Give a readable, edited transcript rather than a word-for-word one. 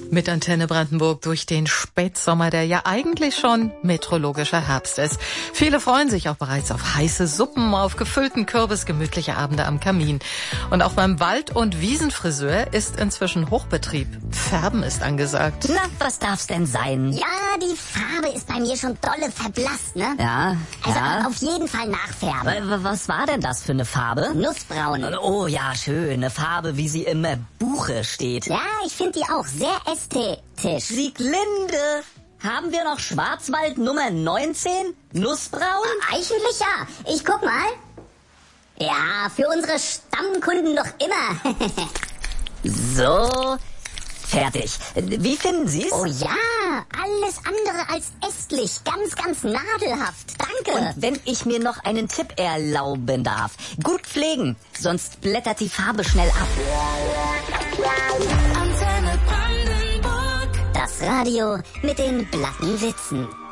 Mit Antenne Brandenburg durch den Spätsommer, der ja eigentlich schon meteorologischer Herbst ist. Viele freuen sich auch bereits auf heiße Suppen, auf gefüllten Kürbis, gemütliche Abende am Kamin. Und auch beim Wald- und Wiesenfriseur ist inzwischen Hochbetrieb. Färben ist angesagt. Na, was darf's denn sein? Ja, die Farbe ist bei mir schon dolle verblasst, ne? Ja, Also ja. auf jeden Fall nachfärben. Was war denn das für eine Farbe? Nussbraun. Oh ja, schön. Eine Farbe, wie sie im Buche steht. Ja, ich finde die auch sehr ästhetisch. Sieglinde, haben wir noch Schwarzwald Nummer 19? Nussbraun? Eigentlich ja. Ich guck mal. Ja, für unsere Stammkunden noch immer. So, fertig. Wie finden Sie's? Oh ja, alles andere als ästlich. Ganz, ganz nadelhaft. Danke. Und wenn ich mir noch einen Tipp erlauben darf. Gut pflegen, sonst blättert die Farbe schnell ab. Das Radio mit den blatten Witzen.